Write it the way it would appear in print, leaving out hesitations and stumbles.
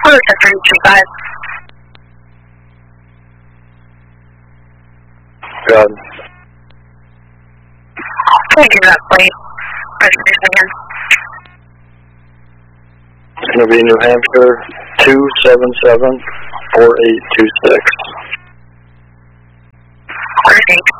Hello, 735. Good. Can you do that plate? Reservation again. It's going to be New Hampshire 277-4826. Where's H?